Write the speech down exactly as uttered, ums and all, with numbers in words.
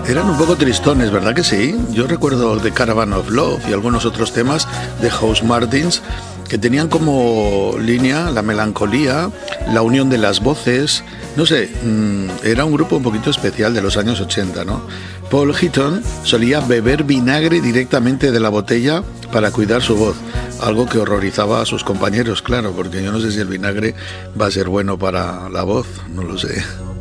Eran un poco tristones, ¿verdad que sí? Yo recuerdo The Caravan of Love y algunos otros temas de House Martins que tenían como línea la melancolía, la unión de las voces. No sé, mmm, era un grupo un poquito especial de los años ochenta, ¿no? Paul Heaton solía beber vinagre directamente de la botella para cuidar su voz, algo que horrorizaba a sus compañeros, claro, porque yo no sé si el vinagre va a ser bueno para la voz, no lo sé.